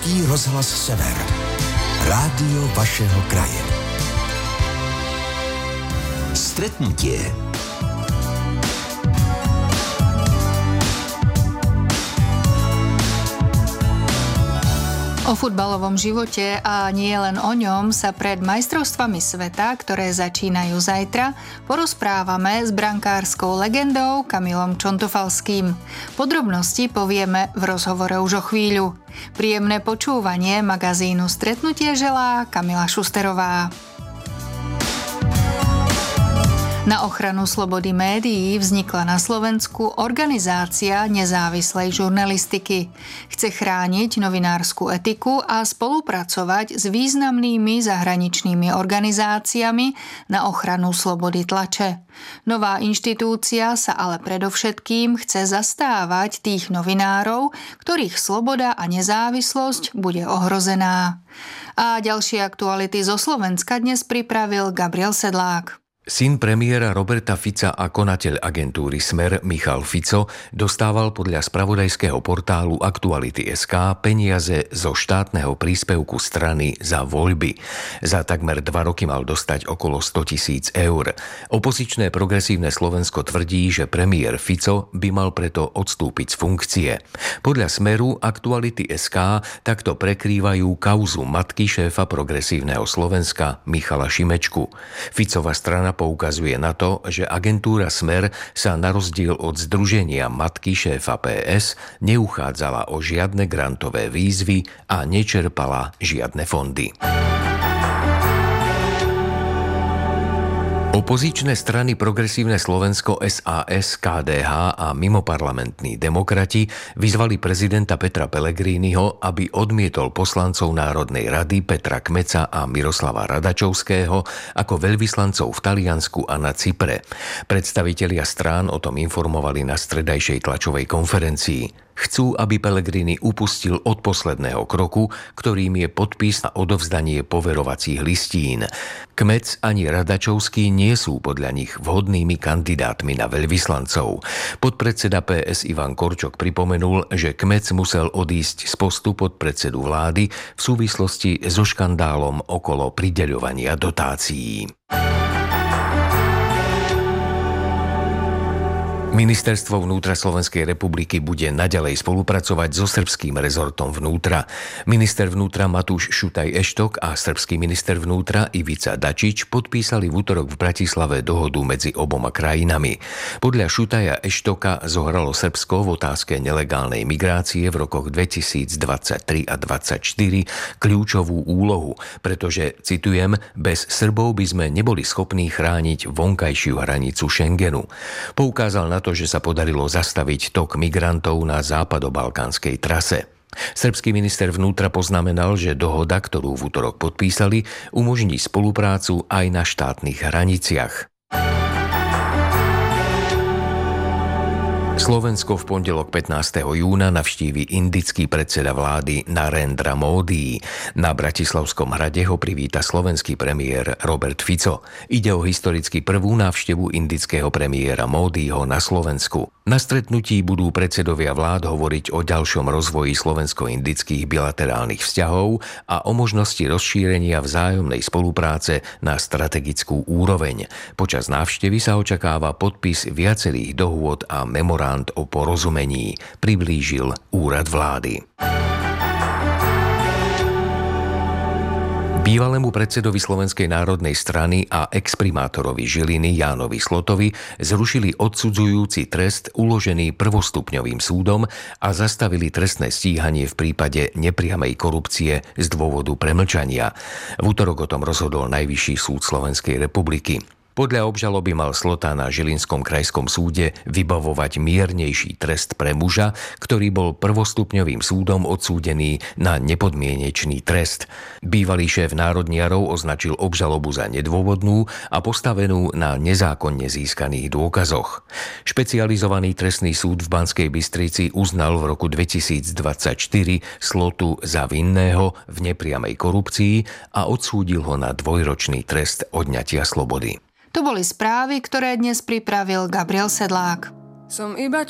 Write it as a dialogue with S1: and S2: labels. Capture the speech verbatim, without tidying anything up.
S1: Český rozhlas Sever. Rádio vašeho kraje. Stretnutie.
S2: O futbalovom živote a nie len o ňom sa pred majstrovstvami sveta, ktoré začínajú zajtra, porozprávame s brankárskou legendou Kamilom Čontofalským. Podrobnosti povieme v rozhovore už o chvíľu. Príjemné počúvanie magazínu Stretnutie želá Kamila Šusterová. Na ochranu slobody médií vznikla na Slovensku organizácia nezávislej žurnalistiky. Chce chrániť novinársku etiku a spolupracovať s významnými zahraničnými organizáciami na ochranu slobody tlače. Nová inštitúcia sa ale predovšetkým chce zastávať tých novinárov, ktorých sloboda a nezávislosť bude ohrozená. A ďalšie aktuality zo Slovenska dnes pripravil Gabriel Sedlák.
S3: Syn premiéra Roberta Fica a konateľ agentúry Smer Michal Fico dostával podľa spravodajského portálu Aktuality bodka es ká peniaze zo štátneho príspevku strany za voľby. Za takmer dva roky mal dostať okolo sto tisíc eur. Opozičné Progresívne Slovensko tvrdí, že premiér Fico by mal preto odstúpiť z funkcie. Podľa Smeru Aktuality bodka es ká takto prekrývajú kauzu matky šéfa Progresívneho Slovenska Michala Šimečku. Ficova strana poukazuje na to, že agentúra Smer sa na rozdiel od združenia matky šéfa pé es neuchádzala o žiadne grantové výzvy a nečerpala žiadne fondy. Opozičné strany Progresívne Slovensko es a es, ká dé há a mimoparlamentní demokrati vyzvali prezidenta Petra Pellegriniho, aby odmietol poslancov Národnej rady Petra Kmeca a Miroslava Radačovského ako veľvyslancov v Taliansku a na Cypre. Predstavitelia strán o tom informovali na stredajšej tlačovej konferencii. Chcú, aby Pellegrini upustil od posledného kroku, ktorým je podpis na odovzdanie poverovacích listín. Kmec ani Radačovský nie sú podľa nich vhodnými kandidátmi na veľvyslancov. Podpredseda pé es Ivan Korčok pripomenul, že Kmec musel odísť z postu podpredsedu vlády v súvislosti so škandálom okolo prideľovania dotácií. Ministerstvo vnútra Slovenskej republiky bude naďalej spolupracovať so srbským rezortom vnútra. Minister vnútra Matúš Šutaj Eštok a srbský minister vnútra Ivica Dačič podpísali v utorok v Bratislave dohodu medzi oboma krajinami. Podľa Šutaja Eštoka zohralo Srbsko v otázke nelegálnej migrácie v rokoch dvetisícdvadsaťtri a dvadsaťštyri kľúčovú úlohu, pretože, citujem, bez Srbov by sme neboli schopní chrániť vonkajšiu hranicu Schengenu. Poukázal na to, že sa podarilo zastaviť tok migrantov na západobalkánskej trase. Srbský minister vnútra poznamenal, že dohoda, ktorú v utorok podpísali, umožní spoluprácu aj na štátnych hraniciach. Slovensko v pondelok pätnásteho júna navštívi indický predseda vlády Narendra Módi. Na Bratislavskom hrade ho privíta slovenský premiér Robert Fico. Ide o historicky prvú návštevu indického premiéra Módiho na Slovensku. Na stretnutí budú predsedovia vlád hovoriť o ďalšom rozvoji slovensko-indických bilaterálnych vzťahov a o možnosti rozšírenia vzájomnej spolupráce na strategickú úroveň. Počas návštevy sa očakáva podpis viacerých dohôd a memorand o porozumení, priblížil úrad vlády. Bývalému predsedovi Slovenskej národnej strany a exprimátorovi Žiliny Jánovi Slotovi zrušili odsudzujúci trest uložený prvostupňovým súdom a zastavili trestné stíhanie v prípade nepriamej korupcie z dôvodu premlčania. V utorok o tom rozhodol Najvyšší súd Slovenskej republiky. Podľa obžaloby mal Slota na Žilinskom krajskom súde vybavovať miernejší trest pre muža, ktorý bol prvostupňovým súdom odsúdený na nepodmienečný trest. Bývalý šéf národniarov označil obžalobu za nedôvodnú a postavenú na nezákonne získaných dôkazoch. Špecializovaný trestný súd v Banskej Bystrici uznal v roku dvetisícdvadsaťštyri Slotu za vinného v nepriamej korupcii a odsúdil ho na dvojročný trest odňatia slobody.
S2: To boli správy, ktoré dnes pripravil Gabriel Sedlák.
S4: Som iba